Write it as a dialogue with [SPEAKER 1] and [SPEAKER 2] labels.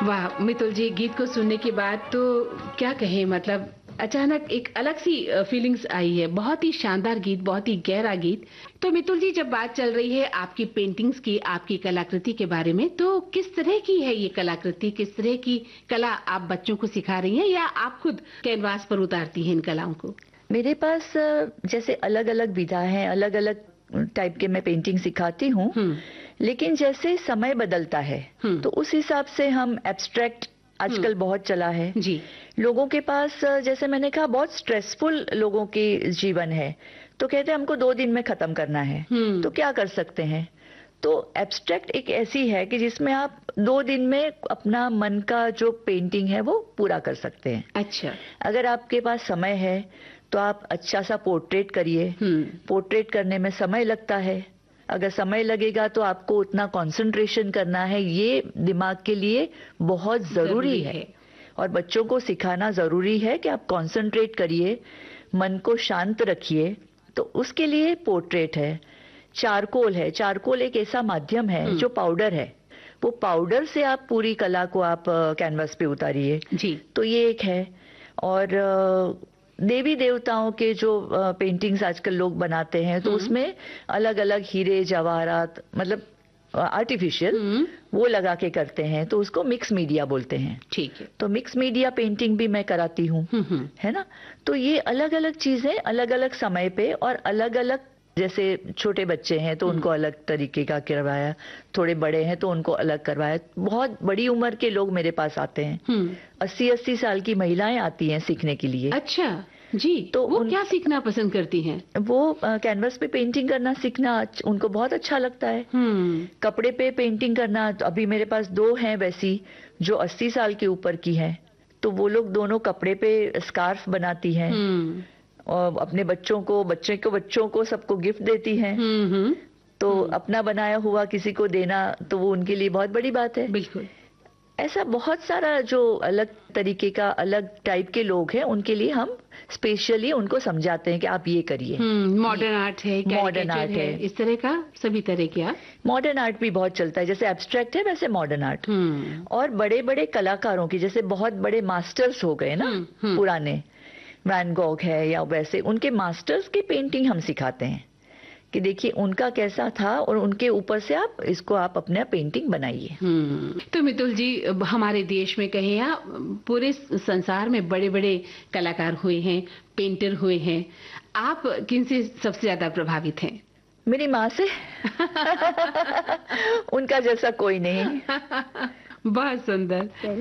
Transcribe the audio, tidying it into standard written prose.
[SPEAKER 1] वाह मितुल जी, गीत को सुनने के बाद तो क्या कहें, मतलब अचानक एक अलग सी फीलिंग्स आई है। बहुत ही शानदार गीत, बहुत ही गहरा गीत। तो मितुल जी, जब बात चल रही है आपकी पेंटिंग्स की, आपकी कलाकृति के बारे में, तो किस तरह की है ये कलाकृति? किस तरह की कला आप बच्चों को सिखा रही हैं या आप खुद कैनवास पर उतारती हैं इन कलाओं को?
[SPEAKER 2] मेरे पास जैसे अलग अलग विधा है, अलग अलग टाइप के मैं पेंटिंग सिखाती हूँ। लेकिन जैसे समय बदलता है तो उस हिसाब से हम एब्स्ट्रैक्ट आजकल बहुत चला है
[SPEAKER 1] जी।
[SPEAKER 2] लोगों के पास। जैसे मैंने कहा, बहुत स्ट्रेसफुल लोगों की जीवन है, तो कहते हैं हमको 2 दिन में खत्म करना है। तो क्या कर सकते हैं? तो एब्स्ट्रैक्ट एक ऐसी है कि जिसमें आप 2 दिन में अपना मन का जो पेंटिंग है वो पूरा कर सकते हैं।
[SPEAKER 1] अच्छा।
[SPEAKER 2] अगर आपके पास समय है तो आप अच्छा सा पोर्ट्रेट करिए। पोर्ट्रेट करने में समय लगता है। अगर समय लगेगा तो आपको उतना कंसंट्रेशन करना है, ये दिमाग के लिए बहुत जरूरी है। और बच्चों को सिखाना जरूरी है कि आप कंसंट्रेट करिए, मन को शांत रखिए। तो उसके लिए पोर्ट्रेट है। चारकोल है। चारकोल एक ऐसा माध्यम है जो पाउडर है। वो पाउडर से आप पूरी कला को आप कैनवस पे उतारिए जी। तो ये एक है। और देवी देवताओं के जो पेंटिंग्स आजकल लोग बनाते हैं, तो उसमें अलग अलग हीरे जवाहरात, मतलब आर्टिफिशियल, वो लगा के करते हैं, तो उसको मिक्स मीडिया बोलते हैं। ठीक है। तो मिक्स मीडिया पेंटिंग भी मैं कराती हूँ, है ना। तो ये अलग अलग चीजें अलग अलग समय पे और अलग अलग, जैसे छोटे बच्चे हैं तो उनको अलग तरीके का करवाया, थोड़े बड़े हैं तो उनको अलग करवाया। बहुत बड़ी उम्र के लोग मेरे पास आते हैं। 80-80 साल की महिलाएं आती हैं सीखने के लिए।
[SPEAKER 1] अच्छा जी। तो वो क्या सीखना पसंद करती हैं?
[SPEAKER 2] वो कैनवस पे पेंटिंग करना सीखना उनको बहुत अच्छा लगता है। कपड़े पे पेंटिंग करना। तो अभी मेरे पास 2 हैं वैसी जो 80 साल के ऊपर की हैं, तो वो लोग दोनों कपड़े पे स्कार्फ बनाती हैं और अपने बच्चों को सबको गिफ्ट देती हैं। तो अपना बनाया हुआ किसी को देना तो वो उनके लिए बहुत बड़ी बात है।
[SPEAKER 1] बिल्कुल।
[SPEAKER 2] ऐसा बहुत सारा जो अलग तरीके का, अलग टाइप के लोग हैं, उनके लिए हम स्पेशली उनको समझाते हैं कि आप ये करिए।
[SPEAKER 1] मॉडर्न आर्ट है,
[SPEAKER 2] मॉडर्न आर्ट है,
[SPEAKER 1] इस तरह का सभी तरह के।
[SPEAKER 2] मॉडर्न आर्ट भी बहुत चलता है, जैसे एब्स्ट्रैक्ट है वैसे मॉडर्न आर्ट। और बड़े बड़े कलाकारों की, जैसे बहुत बड़े मास्टर्स हो गए ना पुराने, वैन गॉग है या वैसे, उनके मास्टर्स की पेंटिंग हम सिखाते हैं कि देखिए उनका कैसा था और उनके ऊपर से आप अपना पेंटिंग बनाइए।
[SPEAKER 1] तो मितुल जी, हमारे देश में कहें या पूरे संसार में बड़े बड़े कलाकार हुए हैं, पेंटर हुए हैं, आप किन से सबसे ज्यादा प्रभावित हैं?
[SPEAKER 2] मेरी माँ से। उनका जैसा कोई नहीं।
[SPEAKER 1] बहुत सुंदर।